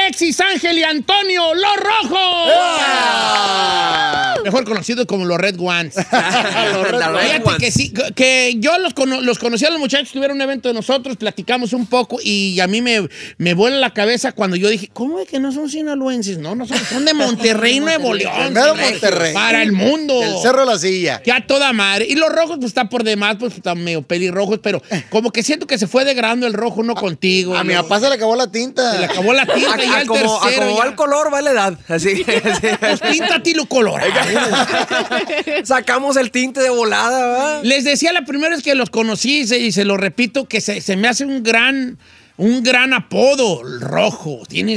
Alexis, Ángel y Antonio, los rojos. Mejor conocidos como los Red Ones. Fíjate que sí, que yo los conocí a los muchachos, tuvieron un evento de nosotros, platicamos un poco y a mí me vuela la cabeza cuando yo dije, ¿cómo es que no son sinaloenses? No son de Monterrey, Nuevo León. Monterrey. Para el mundo. El Cerro de la Silla. Ya toda madre. Y los rojos, pues está por demás, pues están medio pelirrojos, pero como que siento que se fue degradando el rojo, no contigo. A mi papá se le acabó la tinta. Se le acabó la tinta y ya el tercero. Como va el color, va la edad. Así. Pues píntate y lo colora. Sacamos el tinte de volada, ¿verdad? Les decía la primera vez que los conocí y se lo repito, que se me hace un gran apodo, el rojo. Tiene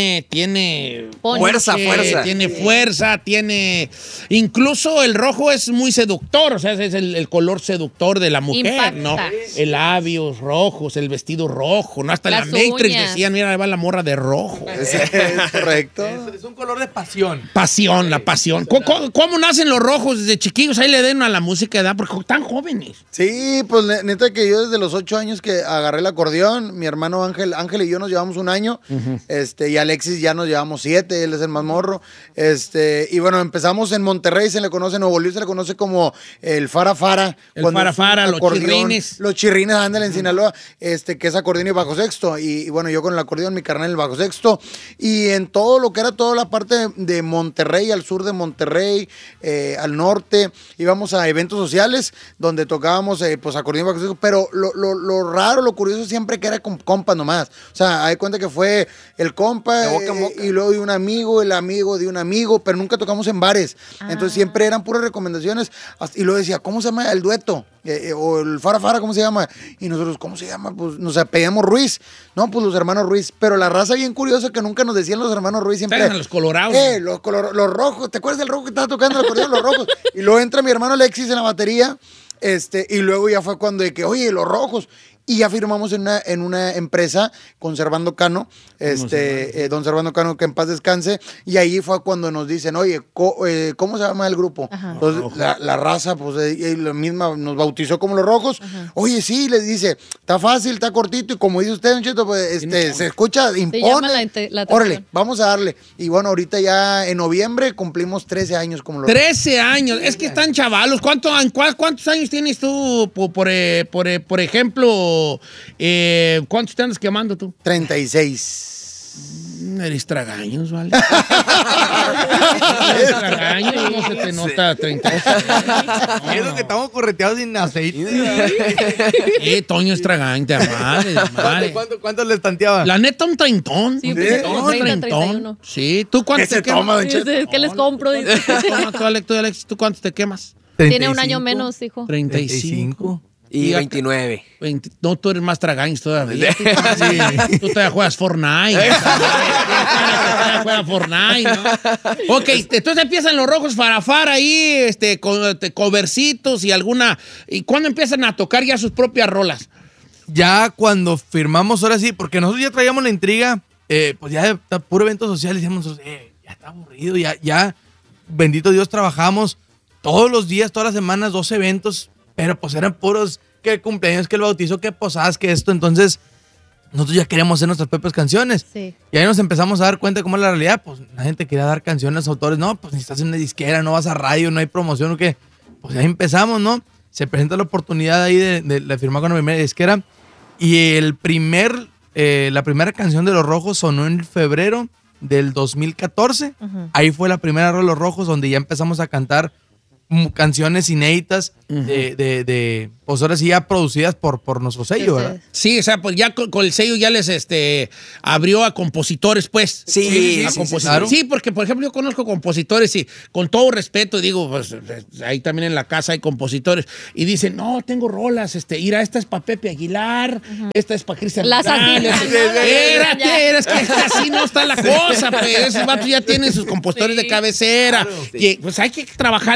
fuerza. Tiene fuerza, incluso el rojo es muy seductor, o sea, es el color seductor de la mujer, impacta. ¿no? El labios rojos, el vestido rojo, ¿no? Hasta Las la Matrix uñas. decían, mira, ahí va la morra de rojo. Es correcto. Es un color de pasión. Pasión, la pasión. ¿Cómo nacen los rojos desde chiquillos? Ahí le den a la música de edad, porque están jóvenes. Sí, pues neta que yo desde los 8 años que agarré el acordeón, mi hermano Ángel y yo nos llevamos 1 año, y Alexis ya nos llevamos 7, él es el más morro, y bueno, empezamos en Monterrey, se le conoce, Nuevo León se le conoce como el Fara. El Fara, los chirrines. Los chirrines, ándale, en Sinaloa, que es acordeón y bajo sexto, y bueno, yo con el acordeón, mi carnal el bajo sexto, y en todo lo que era toda la parte de Monterrey, al sur de Monterrey, al norte, íbamos a eventos sociales, donde tocábamos, pues acordeón y bajo sexto, pero lo raro, lo curioso siempre que era con compas nomás. O sea, hay cuenta que fue el compa de boca en boca. Y luego de un amigo, el amigo de un amigo, pero nunca tocamos en bares. Entonces siempre eran puras recomendaciones. Y luego decía, ¿cómo se llama el dueto? O el Fara, ¿cómo se llama? Y nosotros, ¿cómo se llama? Pues nos apellidamos Ruiz. No, pues los hermanos Ruiz. Pero la raza bien curiosa que nunca nos decían los hermanos Ruiz siempre. Están los colorados. Los rojos. ¿Te acuerdas del rojo que estaba tocando el acordeón? Los rojos. Y luego entra mi hermano Alexis en la batería. Y luego ya fue cuando de que, oye, los rojos. Y ya firmamos en una empresa con Servando Cano, don Servando Cano, que en paz descanse, y ahí fue cuando nos dicen, oye, ¿cómo se llama el grupo? Ajá. Entonces, la raza, pues, la misma nos bautizó como Los Rojos. Ajá. Oye, sí, les dice, está fácil, está cortito, y como dice usted, Don Cheto, pues, se escucha, impone. Órale, vamos a darle. Y bueno, ahorita ya en noviembre cumplimos 13 años como Los Rojos. 13 años, es que están chavalos. ¿Cuántos años tienes tú, por ejemplo? ¿Cuántos te andas quemando tú? 36. Eres tragaños, ¿vale? Eres tragaños, no se te nota 36. Es lo que estamos correteados sin aceite. Toño es tragante, madre. ¿Cuánto le estanteaba? La neta, un treintón. Sí, un 31. Sí, ¿tú cuántos te quemas? ¿Qué les compro? Tú, Alexis, ¿tú cuántos te quemas? 35. Tiene un año menos, hijo. 35. Y 29. No, tú eres más tragaños todavía. Sí. Tú todavía juegas Fortnite. Juegas Fortnite, ¿no? Ok, entonces empiezan los rojos farafara ahí, con covercitos y alguna... ¿Y cuándo empiezan a tocar ya sus propias rolas? Ya cuando firmamos, ahora sí, porque nosotros ya traíamos la intriga, pues ya de puro evento social, decíamos, ya está aburrido, ya, bendito Dios, trabajamos todos los días, todas las semanas, 2 eventos, pero pues eran puros, que cumpleaños, que el bautizo, que posadas, que esto. Entonces, nosotros ya queríamos hacer nuestras propias canciones. Sí. Y ahí nos empezamos a dar cuenta de cómo es la realidad. Pues la gente quería dar canciones a los autores. No, pues necesitas una disquera, no vas a radio, no hay promoción o qué. Pues ahí empezamos, ¿no? Se presenta la oportunidad ahí de firmar con la primera disquera. Y la primera canción de Los Rojos sonó en febrero del 2014. Uh-huh. Ahí fue la primera rola de Los Rojos, donde ya empezamos a cantar canciones inéditas pues ahora sí ya producidas por nuestro sello, ¿verdad? Sí, o sea, pues ya con el sello ya les abrió a compositores, pues. Sí, a compositores. Claro. Sí, porque por ejemplo yo conozco compositores y con todo respeto digo, pues ahí también en la casa hay compositores y dicen, no, tengo rolas, esta es para Pepe Aguilar, esta es para Cristian. Las espérate, es que así no está la cosa, pues esos vatos ya tienen sus compositores de cabecera. Claro, sí. Y, pues hay que trabajarle de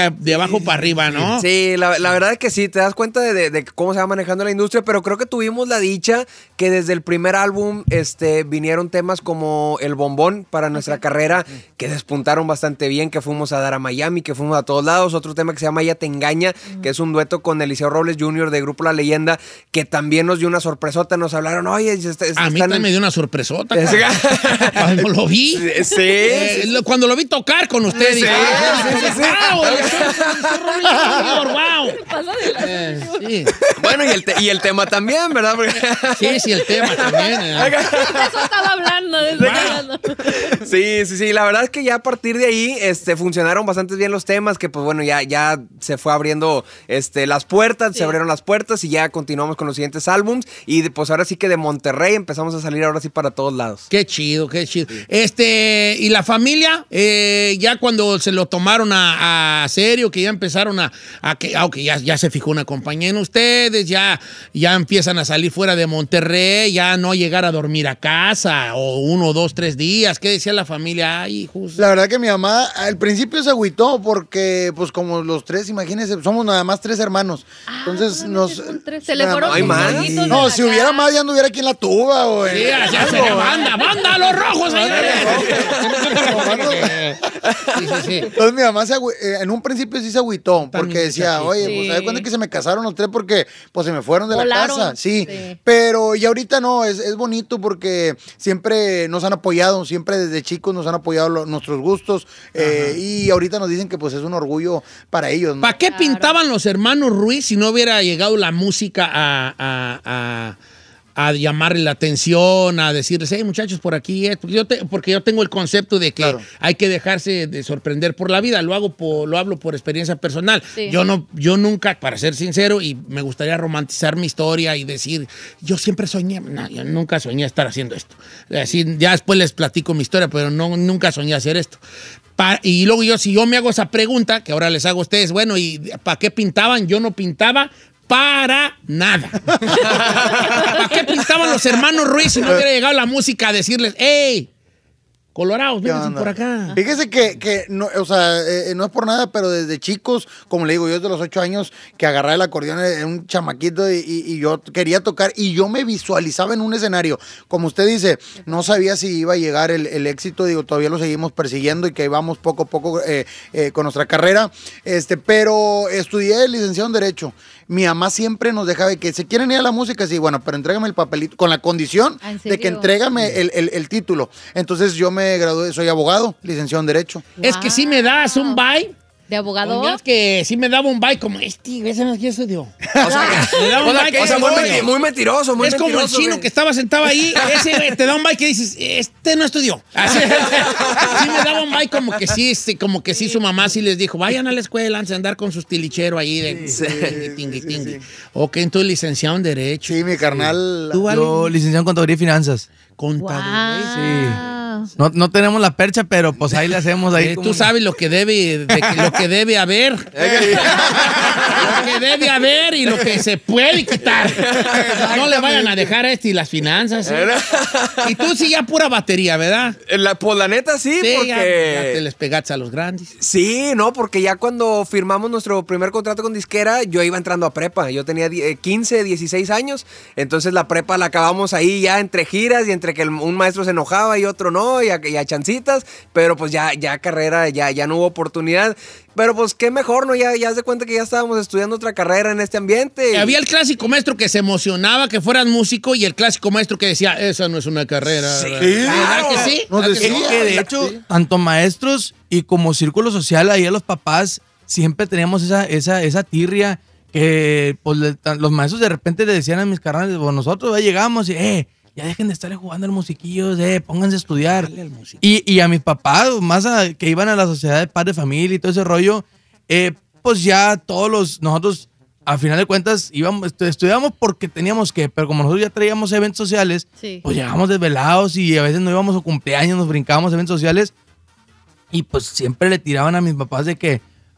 de abajo para arriba, ¿no? Sí, la verdad es que sí, te das cuenta de cómo se va manejando la industria, pero creo que tuvimos la dicha que desde el primer álbum vinieron temas como El Bombón para nuestra carrera, que despuntaron bastante bien, que fuimos a dar a Miami, que fuimos a todos lados. Otro tema que se llama Ella Te Engaña, que es un dueto con Eliseo Robles Jr. de Grupo La Leyenda, que también nos dio una sorpresota. Nos hablaron, oye... A mí también me dio una sorpresota. Cuando lo vi. Sí. Cuando lo vi tocar con ustedes. Sí, sí. Bueno, y el tema también, ¿verdad? Sí, el tema también. Eso estaba hablando. Sí, la verdad es que ya a partir de ahí funcionaron bastante bien los temas, que pues bueno, ya se fue abriendo las puertas, se abrieron las puertas y ya continuamos con los siguientes álbums y pues ahora sí que de Monterrey empezamos a salir ahora sí para todos lados. Qué chido. Sí. Y la familia, ya cuando se lo tomaron a serio, que ya empezaron aunque ya se fijó una compañía en ustedes, ya empiezan a salir fuera de Monterrey, ya no llegar a dormir a casa, o 1, 2, 3 días. ¿Qué decía la familia? Ay, hijos. La verdad que mi mamá al principio se agüitó porque, pues como los tres, imagínense, somos nada más 3 hermanos. Entonces se le fueron ¿Hay más? No, si hubiera más, ya anduviera aquí en la tuba, güey. Sí, ya se banda, los rojos. Sí. Entonces mi mamá en un principio sí se agüitó porque decía, oye, pues ¿sabes cuándo es que se me casaron los 3? Porque pues se me fueron de la casa. Sí, pero y ahorita no, es bonito porque siempre nos han apoyado, siempre desde chicos nos han apoyado nuestros gustos y ahorita nos dicen que pues es un orgullo para ellos, ¿no? ¿Para qué pintaban los hermanos Ruiz si no hubiera llegado la música a llamarle la atención, a decirles, hey, muchachos, por aquí es? Porque yo tengo el concepto de que hay que dejarse de sorprender por la vida. Lo hablo por experiencia personal. Sí. Yo nunca, para ser sincero, y me gustaría romantizar mi historia y decir, yo nunca soñé estar haciendo esto. Así, ya después les platico mi historia, pero nunca soñé hacer esto. Y luego si yo me hago esa pregunta, que ahora les hago a ustedes, bueno, ¿y para qué pintaban? Yo no pintaba para nada. ¿Para qué pintaban los hermanos Ruiz si no hubiera llegado la música a decirles, hey, colorados, vénganse por acá? Fíjese que no, o sea, no es por nada, pero desde chicos, como le digo, yo desde los 8 años que agarraba el acordeón, era un chamaquito y yo quería tocar y yo me visualizaba en un escenario. Como usted dice, no sabía si iba a llegar el éxito, digo, todavía lo seguimos persiguiendo y que vamos poco a poco con nuestra carrera, pero estudié licenciado en Derecho. Mi mamá siempre nos dejaba que se quieren ir a la música, sí, bueno, pero entrégame el papelito, con la condición de que entrégame el título. Entonces yo me gradué, soy abogado, licenciado en Derecho. Es que si me das un bye. ¿De abogado? Es que sí me daba un bye como ese no estudió. O sea, me daba un bye muy mentiroso, muy es mentiroso. Es como el chino que estaba sentado ahí, ese te da un bye que dices, no estudió. Así, sí me daba un bye como que sí su mamá sí les dijo, vayan a la escuela antes de andar con sus tilicheros ahí de tingui. Ok, entonces licenciado en Derecho. Sí, mi carnal. ¿Tú, vale? Yo licenciado en Contaduría y Finanzas. Contaduría. Sí. No tenemos la percha, pero pues ahí le hacemos ahí. Tú sabes lo que debe haber. Lo que debe haber y lo que se puede quitar. No le vayan a dejar a y las finanzas. ¿Sí? Y tú sí ya pura batería, ¿verdad? Pues la neta sí, porque... Ya te les pegaste a los grandes. Sí, no, porque ya cuando firmamos nuestro primer contrato con disquera, yo iba entrando a prepa. Yo tenía 15, 16 años. Entonces la prepa la acabamos ahí ya entre giras y entre que un maestro se enojaba y otro no. Y a chancitas, pero pues ya carrera, ya no hubo oportunidad. Pero pues qué mejor, ¿no? Ya se cuenta que ya estábamos estudiando otra carrera en este ambiente. Había el clásico maestro que se emocionaba que fueras músico y el clásico maestro que decía, esa no es una carrera. Sí, ¿verdad que sí? Nos decía, que de hecho, tanto maestros y como círculo social, ahí a los papás, siempre teníamos esa tirria que pues, los maestros de repente le decían a mis carnales, pues nosotros ya llegamos y ya dejen de estarle jugando al musiquillo, pónganse a estudiar. Y a mis papás, que iban a la sociedad de padres de familia y todo ese rollo, pues ya nosotros, a final de cuentas, estudiábamos porque teníamos que, pero como nosotros ya traíamos eventos sociales, pues llegábamos desvelados y a veces no íbamos a cumpleaños, nos brincábamos eventos sociales y pues siempre le tiraban a mis papás de que,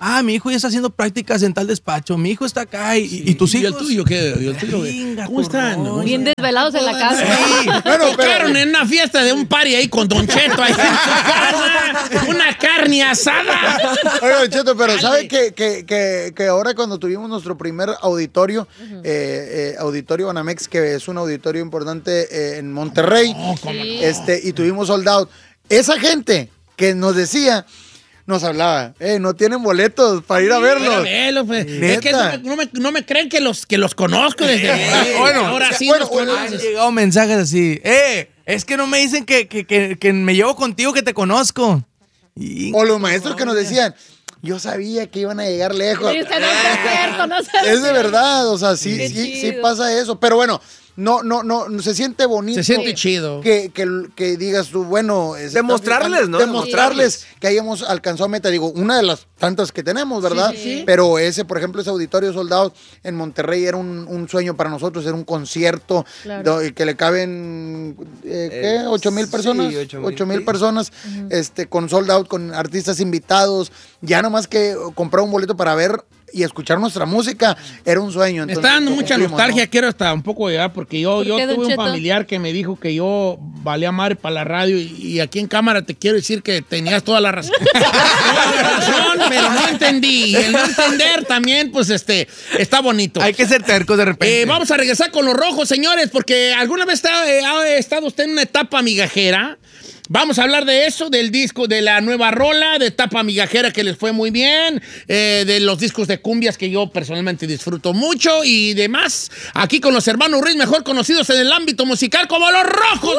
mi hijo ya está haciendo prácticas en tal despacho, mi hijo está acá y tus hijos. ¿Y el tuyo qué? ¿Y el tuyo qué? ¿Cómo están? ¿No? Bien desvelados en la casa. Sí. Bueno, Tocaron en una fiesta de un party ahí con Don Cheto ahí en su casa. Una carne asada. Oye, Don Cheto, pero ¿sabe que ahora cuando tuvimos nuestro primer auditorio, Auditorio Banamex, que es un auditorio importante en Monterrey, y tuvimos sold out, esa gente que nos decía, nos hablaba, no tienen boletos para ir a verlos. Pues. Es que no me creen que los conozco desde Bueno, ahora sí bueno, los conozco. Han llegado mensajes así, es que no me dicen que me llevo contigo, que te conozco. O los maestros que nos decían, yo sabía que iban a llegar lejos. Sí, usted no es cierto, no sé. Es de verdad, o sea, sí chido. pasa eso. Pero bueno, no, se siente bonito. Se siente chido. Que digas tú, bueno. Demostrarles, ¿no? Demostrarles que hayamos alcanzado meta. Digo, una de las tantas que tenemos, ¿verdad? Sí. Pero por ejemplo, ese auditorio soldado en Monterrey era un sueño para nosotros. Era un concierto que le caben, ¿qué? 8,000 personas. Sí, 8,000 personas, con sold out, con artistas invitados. Ya nomás que comprar un boleto para ver y escuchar nuestra música era un sueño. Me Entonces, está dando mucha nostalgia, ¿no? Quiero hasta un poco llegar, porque yo ¿Por qué, tuve Don un Cheto? familiar que me dijo que yo valía madre para la radio y aquí en cámara te quiero decir que tenías toda la razón. Toda la razón, pero no entendí. Y el no entender también, pues, está bonito. Hay que ser tercos de repente. Vamos a regresar con los rojos, señores, porque alguna vez ha estado usted en una etapa migajera. Vamos a hablar de eso, del disco, de la nueva rola, de etapa migajera que les fue muy bien, de los discos de cumbias que yo personalmente disfruto mucho y demás. Aquí con los hermanos Ruiz, mejor conocidos en el ámbito musical como los rojos.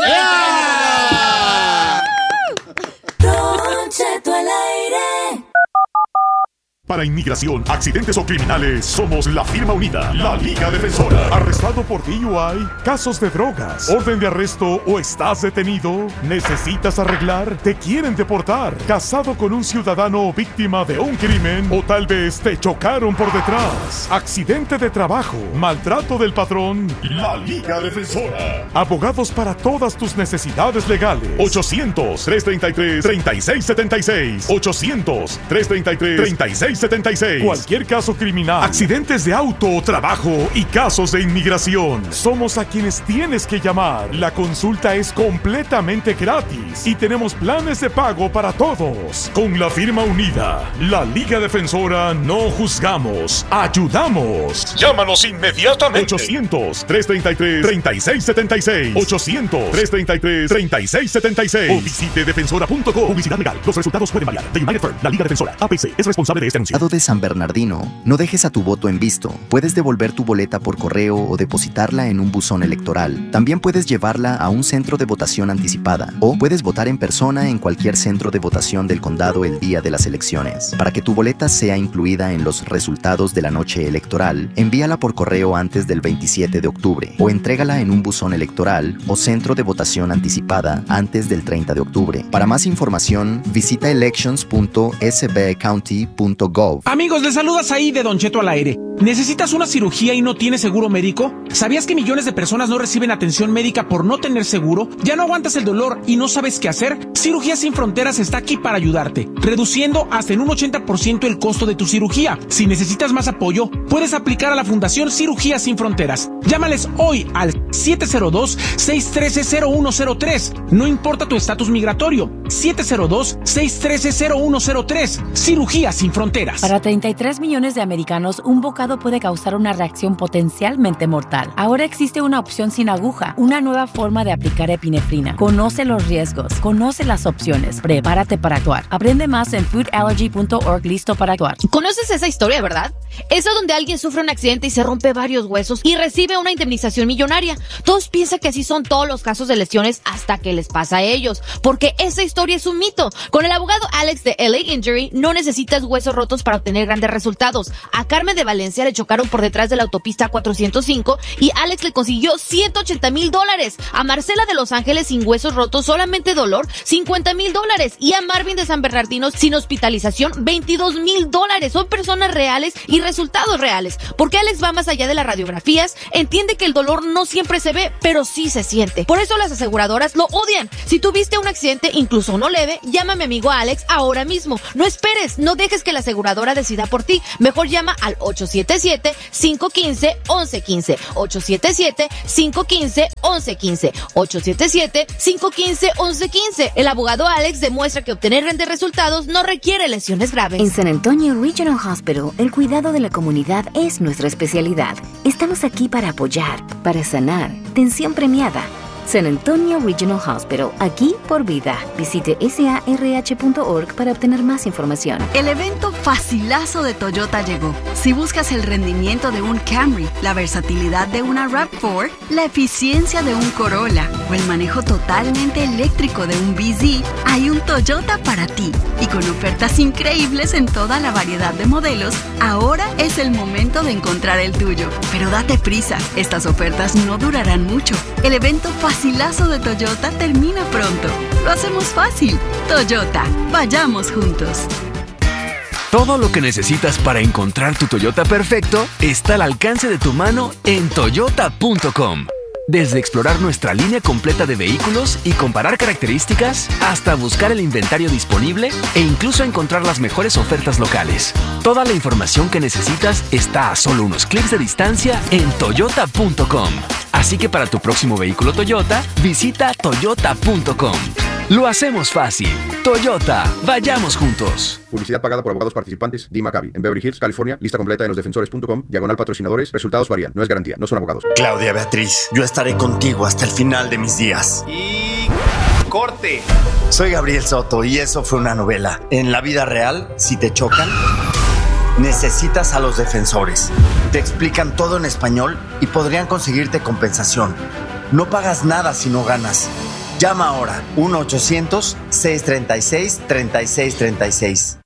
Don Cheto al aire. Para inmigración, accidentes o criminales, somos la firma unida, la Liga Defensora. ¿Arrestado por DUI? ¿Casos de drogas? ¿Orden de arresto o estás detenido? ¿Necesitas arreglar? ¿Te quieren deportar? ¿Casado con un ciudadano víctima de un crimen? ¿O tal vez te chocaron por detrás? ¿Accidente de trabajo? ¿Maltrato del patrón? La Liga Defensora. Abogados para todas tus necesidades legales. 800-333-3676. 800-333-3676. Cualquier caso criminal, accidentes de auto o trabajo y casos de inmigración. Somos a quienes tienes que llamar. La consulta es completamente gratis y tenemos planes de pago para todos. Con la firma unida, la Liga Defensora, no juzgamos, ayudamos. Llámanos inmediatamente. 800-333-3676. 800-333-3676. O visite defensora.com. Publicidad legal. Los resultados pueden variar. The United Firm, la Liga Defensora, APC, es responsable de este anuncio. De San Bernardino, no dejes a tu voto en visto. Puedes devolver tu boleta por correo o depositarla en un buzón electoral. También puedes llevarla a un centro de votación anticipada o puedes votar en persona en cualquier centro de votación del condado el día de las elecciones. Para que tu boleta sea incluida en los resultados de la noche electoral, envíala por correo antes del 27 de octubre o entrégala en un buzón electoral o centro de votación anticipada antes del 30 de octubre. Para más información, visita elections.sbcounty.gov. Amigos, les saludas ahí de Don Cheto al aire. ¿Necesitas una cirugía y no tienes seguro médico? ¿Sabías que millones de personas no reciben atención médica por no tener seguro? ¿Ya no aguantas el dolor y no sabes qué hacer? Cirugías Sin Fronteras está aquí para ayudarte, reduciendo hasta en un 80% el costo de tu cirugía. Si necesitas más apoyo, puedes aplicar a la Fundación Cirugías Sin Fronteras. Llámales hoy al 702-613-0103. No importa tu estatus migratorio. 702-613-0103. Cirugías Sin Fronteras. Para 33 millones de americanos, un bocado puede causar una reacción potencialmente mortal. Ahora existe una opción sin aguja, una nueva forma de aplicar epinefrina. Conoce los riesgos, conoce las opciones, prepárate para actuar. Aprende más en foodallergy.org. Listo para actuar. ¿Conoces esa historia, verdad? Esa donde alguien sufre un accidente y se rompe varios huesos y recibe una indemnización millonaria. Todos piensan que así son todos los casos de lesiones hasta que les pasa a ellos, porque esa historia es un mito. Con el abogado Alex de LA Injury, no necesitas huesos rotos para obtener grandes resultados. A Carmen de Valencia le chocaron por detrás de la autopista 405 y Alex le consiguió $180,000. A Marcela de Los Ángeles sin huesos rotos, solamente dolor, $50,000. Y a Marvin de San Bernardino sin hospitalización, $22,000. Son personas reales y resultados reales. Porque Alex va más allá de las radiografías, entiende que el dolor no siempre se ve, pero sí se siente. Por eso las aseguradoras lo odian. Si tuviste un accidente, incluso uno leve, llama a mi amigo Alex ahora mismo. No esperes, no dejes que la aseguradora decida por ti. Mejor llama al 877-515-1115. 877-515-1115. 877-515-1115. El abogado Alex demuestra que obtener grandes resultados no requiere lesiones graves. En San Antonio Regional Hospital, el cuidado de la comunidad es nuestra especialidad. Estamos aquí para apoyar, para sanar. Tensión premiada. San Antonio Regional Hospital, aquí por vida. Visite sarh.org para obtener más información. El evento facilazo de Toyota llegó. Si buscas el rendimiento de un Camry, la versatilidad de una RAV4, la eficiencia de un Corolla o el manejo totalmente eléctrico de un BZ, hay un Toyota para ti. Y con ofertas increíbles en toda la variedad de modelos, ahora es el momento de encontrar el tuyo. Pero date prisa, estas ofertas no durarán mucho. El evento facilazo de Toyota termina pronto. Lo hacemos fácil. Toyota, vayamos juntos. Todo lo que necesitas para encontrar tu Toyota perfecto está al alcance de tu mano en toyota.com. Desde explorar nuestra línea completa de vehículos y comparar características, hasta buscar el inventario disponible e incluso encontrar las mejores ofertas locales. Toda la información que necesitas está a solo unos clics de distancia en toyota.com. Así que para tu próximo vehículo Toyota, visita toyota.com. Lo hacemos fácil. Toyota, vayamos juntos. Publicidad pagada por abogados participantes. Dee Maccabi. En Beverly Hills, California. Lista completa en losdefensores.com. /patrocinadores. Resultados varían. No es garantía. No son abogados. Claudia Beatriz, yo estaré contigo hasta el final de mis días. Y... corte. Soy Gabriel Soto y eso fue una novela. En la vida real, si te chocan, necesitas a los defensores. Te explican todo en español y podrían conseguirte compensación. No pagas nada si no ganas. Llama ahora 1-800-636-3636.